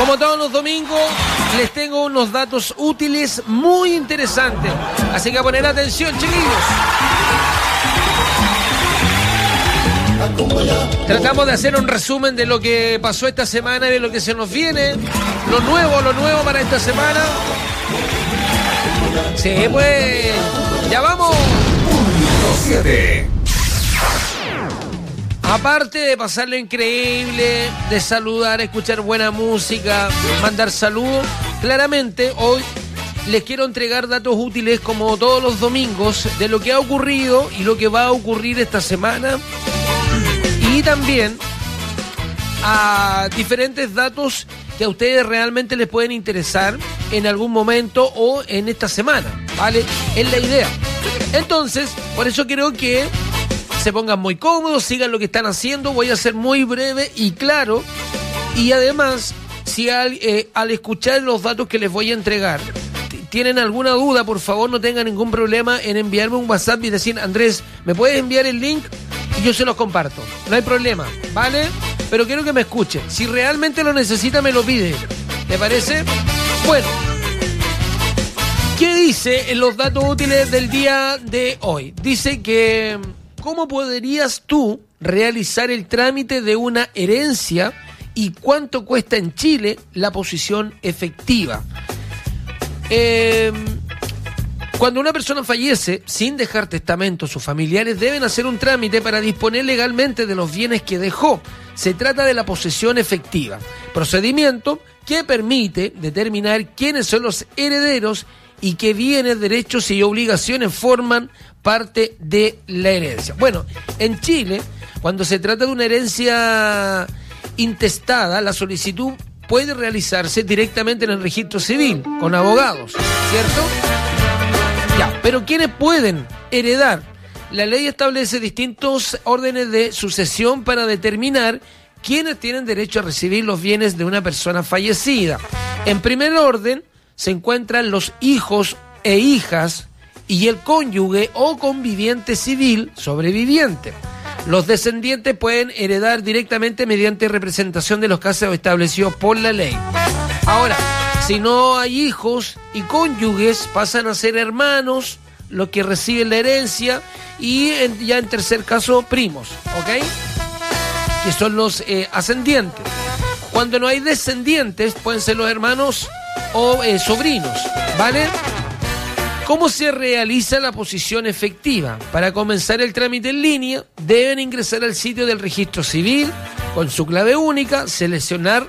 Como todos los domingos, les tengo unos datos útiles muy interesantes. Así que a poner atención, chiquillos. Tratamos de hacer un resumen de lo que pasó esta semana y de lo que se nos viene. Lo nuevo para esta semana. Sí, pues, ya vamos. 7. Aparte de pasarlo increíble, de saludar, escuchar buena música, mandar saludos, claramente hoy les quiero entregar datos útiles como todos los domingos de lo que ha ocurrido y lo que va a ocurrir esta semana. Y también a diferentes datos que a ustedes realmente les pueden interesar en algún momento o en esta semana, ¿vale? Es la idea. Entonces, por eso quiero que se pongan muy cómodos, sigan lo que están haciendo. Voy a ser muy breve y claro. Y además, si al escuchar los datos que les voy a entregar, tienen alguna duda, por favor no tengan ningún problema en enviarme un WhatsApp y decir: Andrés, ¿me puedes enviar el link? Y yo se los comparto. No hay problema, ¿vale? Pero quiero que me escuche. Si realmente lo necesita, me lo pide. ¿Te parece? Bueno. ¿Qué dice en los datos útiles del día de hoy? Dice que ¿cómo podrías tú realizar el trámite de una herencia y cuánto cuesta en Chile la posición efectiva? Cuando una persona fallece sin dejar testamento, sus familiares deben hacer un trámite para disponer legalmente de los bienes que dejó. Se trata de la posesión efectiva, procedimiento que permite determinar quiénes son los herederos y qué bienes, derechos y obligaciones forman parte de la herencia. Bueno, en Chile, cuando se trata de una herencia intestada, la solicitud puede realizarse directamente en el registro civil, con abogados, ¿cierto? Ya, pero ¿quiénes pueden heredar? La ley establece distintos órdenes de sucesión para determinar quiénes tienen derecho a recibir los bienes de una persona fallecida. En primer orden se encuentran los hijos e hijas y el cónyuge o conviviente civil sobreviviente. Los descendientes pueden heredar directamente mediante representación de los casos establecidos por la ley. Ahora, si no hay hijos y cónyuges, pasan a ser hermanos los que reciben la herencia y ya en tercer caso primos, ¿ok? Que son los ascendientes. Cuando no hay descendientes, pueden ser los hermanos o sobrinos, ¿vale? ¿Cómo se realiza la posición efectiva? Para comenzar el trámite en línea, deben ingresar al sitio del registro civil con su clave única, seleccionar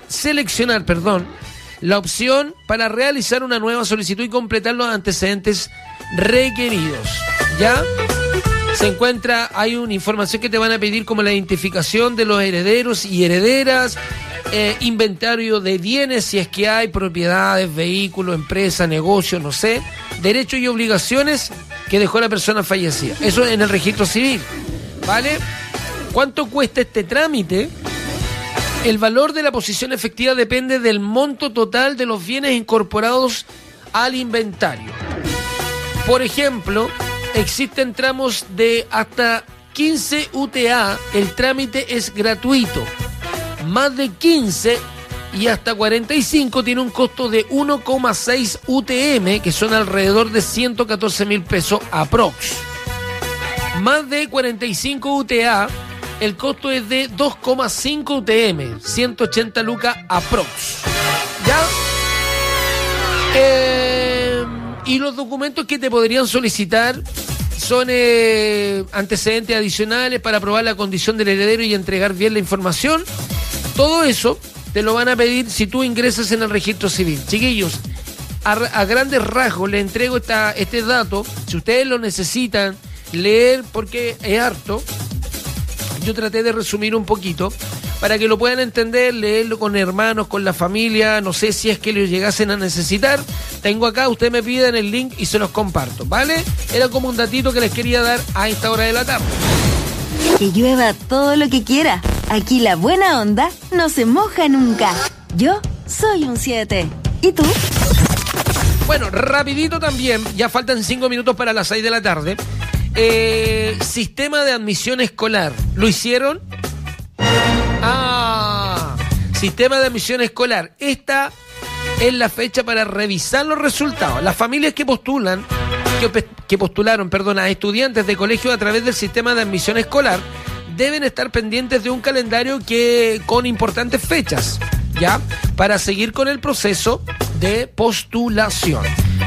la opción para realizar una nueva solicitud y completar los antecedentes requeridos. ¿Ya? Hay una información que te van a pedir como la identificación de los herederos y herederas, inventario de bienes, si es que hay, propiedades, vehículos, empresa, negocio, no sé, derechos y obligaciones que dejó la persona fallecida. Eso en el registro civil, ¿vale? ¿Cuánto cuesta este trámite? El valor de la posición efectiva depende del monto total de los bienes incorporados al inventario. Por ejemplo, existen tramos de hasta 15 UTA, el trámite es gratuito. Más de 15 y hasta 45 tiene un costo de 1,6 UTM, que son alrededor de 114.000 pesos aprox. Más de 45 UTA, el costo es de 2,5 UTM, 180 lucas aprox. ¿Ya? Y los documentos que te podrían solicitar son antecedentes adicionales para probar la condición del heredero y entregar bien la información. Todo eso te lo van a pedir si tú ingresas en el registro civil. Chiquillos, a grandes rasgos les entrego este dato. Si ustedes lo necesitan leer, porque es harto, yo traté de resumir un poquito para que lo puedan entender, leerlo con hermanos, con la familia, no sé si es que lo llegasen a necesitar. Tengo acá, ustedes me piden el link y se los comparto, ¿vale? Era como un datito que les quería dar a esta hora de la tarde. Que llueva todo lo que quiera. Aquí la buena onda no se moja nunca. Yo soy un 7. ¿Y tú? Bueno, rapidito también, ya faltan 5 minutos para las 6 de la tarde. Sistema de admisión escolar. ¿Lo hicieron? Sistema de admisión escolar. Esta es la fecha para revisar los resultados. Las familias que postularon, a estudiantes de colegio a través del sistema de admisión escolar deben estar pendientes de un calendario con importantes fechas, ¿ya? Para seguir con el proceso de postulación.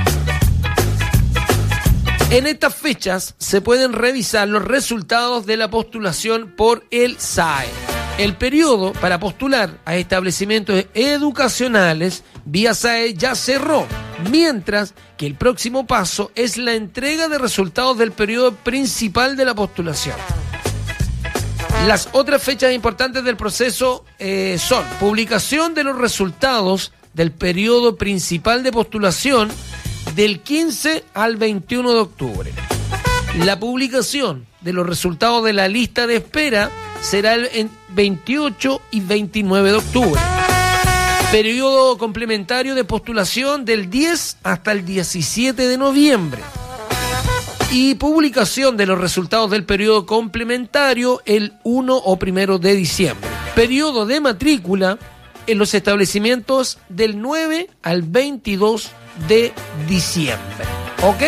En estas fechas se pueden revisar los resultados de la postulación por el SAE. El periodo para postular a establecimientos educacionales vía SAE ya cerró, mientras que el próximo paso es la entrega de resultados del periodo principal de la postulación. Las otras fechas importantes del proceso son publicación de los resultados del periodo principal de postulación del 15 al 21 de octubre. La publicación de los resultados de la lista de espera será el 28 y 29 de octubre. Periodo complementario de postulación del 10 hasta el 17 de noviembre. Y publicación de los resultados del periodo complementario el 1 o 1 de diciembre. Periodo de matrícula en los establecimientos del 9 al 22 de diciembre. ¿Ok?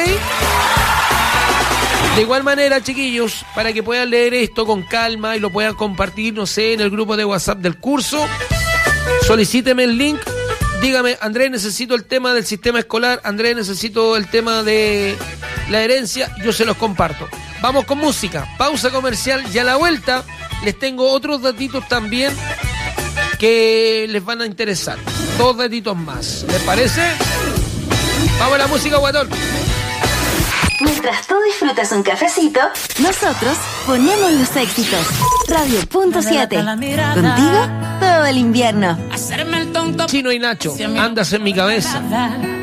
De igual manera, chiquillos, para que puedan leer esto con calma y lo puedan compartir, no sé, en el grupo de WhatsApp del curso, solicíteme el link. Dígame, Andrés, necesito el tema del sistema escolar, Andrés, necesito el tema de la herencia, yo se los comparto. Vamos con música, pausa comercial y a la vuelta les tengo otros datitos también que les van a interesar. 2 datitos más, ¿les parece? Vamos a la música, guatón. Mientras tú disfrutas un cafecito, nosotros ponemos los éxitos. Radio.7. Contigo todo el invierno. Chino y Nacho, andas en mi cabeza.